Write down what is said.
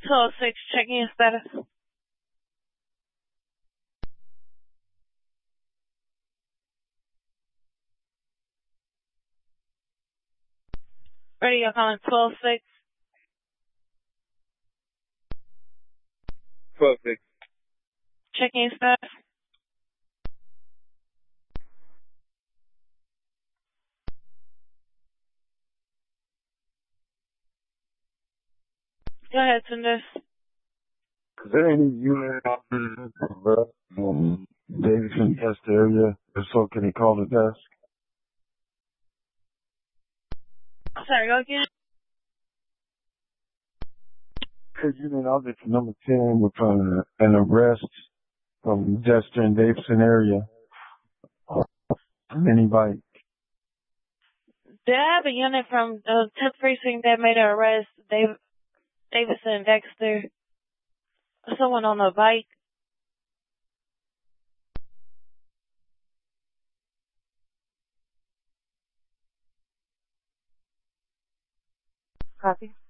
1206, checking your status. Ready, you're calling 1206. 12-6. Checking your status. Go ahead, Sundar. Is there any unit out there Davidson test area? If so, can you call the desk? Sorry, go again. Could unit out there for number 10 with an arrest from Dexter and Davidson area? Mini bike. Did I have a unit from the 10th precinct that made an arrest? Davidson and Dexter. Someone on a bike. Copy.